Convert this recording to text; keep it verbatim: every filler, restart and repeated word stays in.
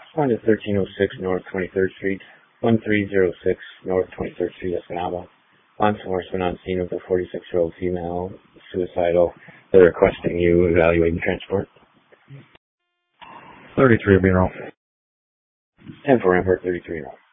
On to thirteen oh six North twenty-third Street, one three zero six North twenty-third Street, Escanaba. Law enforcement on scene of a forty-six-year-old female, suicidal. They're requesting you evaluate and transport. thirty-three will be wrong. ten for Rampart, thirty-three.